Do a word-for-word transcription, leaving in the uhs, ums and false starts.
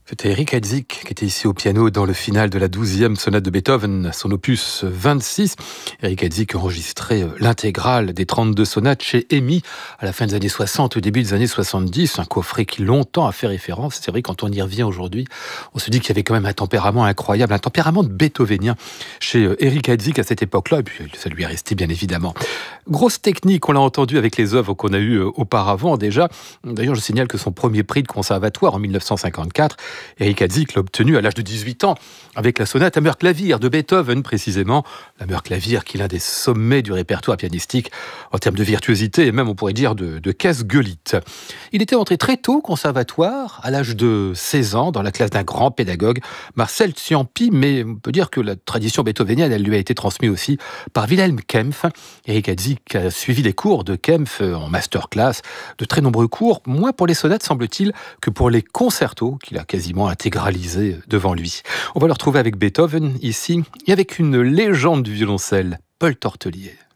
C'était Eric Heidsieck qui était ici au piano dans le final de la douzième sonate de Beethoven, son opus vingt-six. Eric Heidsieck enregistrait l'intégrale des trente-deux sonates chez E M I à la fin des années soixante, au début des années soixante-dix, un coffret qui longtemps a fait référence. C'est vrai, quand on y revient aujourd'hui, on se dit qu'il y avait quand même un tempérament incroyable, un tempérament de beethovenien chez Eric Heidsieck à cette époque-là, et puis ça lui est resté bien évidemment. Grosse technique, on l'a entendu avec les œuvres qu'on a eues auparavant déjà. D'ailleurs, je signale que son premier prix de conservatoire en mille neuf cent cinquante-quatre, Eric Heidsieck l'a obtenu à l'âge de dix-huit ans, avec la sonate Hammerklavier de Beethoven précisément. Hammerklavier qui est l'un des sommets du répertoire pianistique en termes de virtuosité et même on pourrait dire de, de casse-gueulite. Il était entré très tôt au conservatoire, à l'âge de seize ans, dans la classe d'un grand pédagogue, Marcel Ciampi, mais on peut dire que la tradition beethovenienne, elle lui a été transmise aussi par Wilhelm Kempff. Eric Heidsieck a suivi les cours de Kempff en masterclass, de très nombreux cours, moins pour les sonates semble-t-il que pour les concertos qu'il a quasiment intégralisés devant lui. On va le retrouver avec Beethoven ici et avec une légende du violoncelle, Paul Tortelier.